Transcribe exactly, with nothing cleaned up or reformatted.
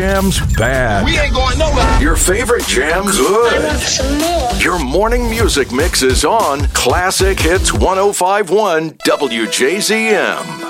Jam's bad. We ain't going nowhere. Your favorite jam good. I want some more. Your morning music mix is on Classic Hits one oh five point one W J Z M.